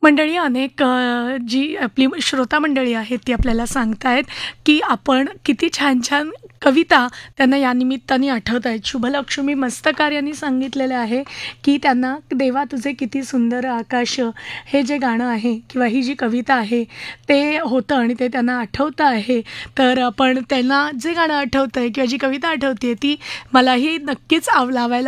मंडळी अनेक जी आपली श्रोता मंडळी आहेत ती आपल्याला सांगतायत, की आपण किती छान-छान कविता त्यांना या निमित्ताने आठवत आहेत. शुभलक्ष्मी मस्तकार यांनी सांगितलेलं आहे, की त्यांना "देवा तुझे किती सुंदर आकाश" हे जे गाणं आहे किंवा ही जी कविता आहे ते होतं आणि ते त्यांना आठवतं आहे. तर आपण त्यांना जे गाणं आठवतंय किंवा जी कविता आठवते ती मलाही नक्कीच लावायला